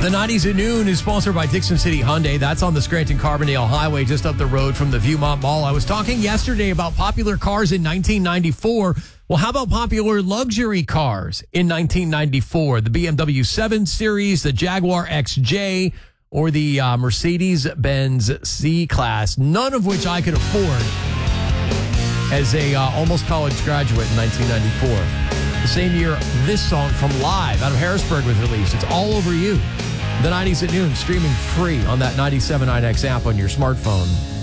The 90s at Noon is sponsored by Dixon City Hyundai. That's on the Scranton-Carbondale Highway, just up the road from the Viewmont Mall. I was talking yesterday about popular cars in 1994. Well, how about popular luxury cars in 1994? The BMW 7 Series, the Jaguar XJ, or the Mercedes-Benz C-Class, none of which I could afford as a almost college graduate in 1994. The same year, this song from Live out of Harrisburg was released. It's All Over You. The 90s at Noon, streaming free on that 97.9X app on your smartphone.